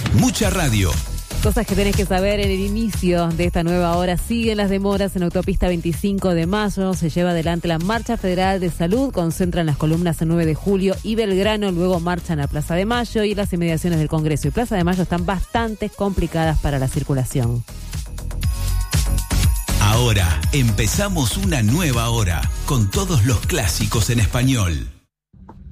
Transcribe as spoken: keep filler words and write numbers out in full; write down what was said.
Mucha radio. Cosas que tenés que saber en el inicio de esta nueva hora. Siguen las demoras en Autopista veinticinco de mayo. Se lleva adelante la Marcha Federal de Salud. Concentran las columnas en nueve de julio y Belgrano. Luego marchan a Plaza de Mayo y las inmediaciones del Congreso y Plaza de Mayo están bastante complicadas para la circulación. Ahora empezamos una nueva hora con todos los clásicos en español.